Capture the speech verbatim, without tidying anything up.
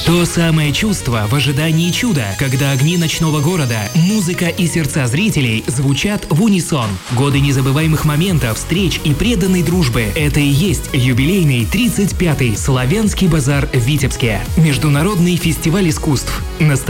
То самое чувство в ожидании чуда, когда огни ночного города, музыка и сердца зрителей звучат в унисон. Годы незабываемых моментов, встреч и преданной дружбы. Это и есть юбилейный тридцать пятый Славянский базар в Витебске. Международный фестиваль искусств.